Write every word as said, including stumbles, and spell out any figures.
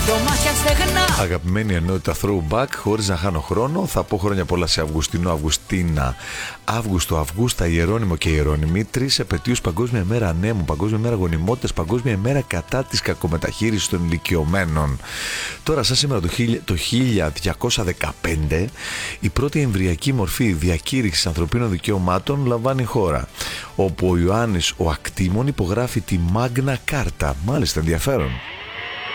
δωμάτια στεγνά. Αγαπημένη ενότητα throwback, χωρίς να χάνω χρόνο, θα πω χρόνια πολλά σε Αυγουστινό, Αυγουστίνα, Αύγουστο, Αυγούστα, Ιερώνυμο και Ιερώνυμη. Τρεις επετείους: Παγκόσμια μέρα ανέμου, Παγκόσμια μέρα γονιμότητας, Παγκόσμια μέρα κατά της κακομεταχείρισης των ηλικιωμένων. Τώρα, σαν σήμερα το χίλια διακόσια δεκαπέντε, η πρώτη εμβρυακή μορφή διακήρυξης ανθρωπίνων δικαιωμάτων λαμβάνει χώρα, όπου ο Ιωάννης ο Ακτήμων υπογράφει τη Μάγνα Κάρτα. Μάλιστα, ενδιαφέρον.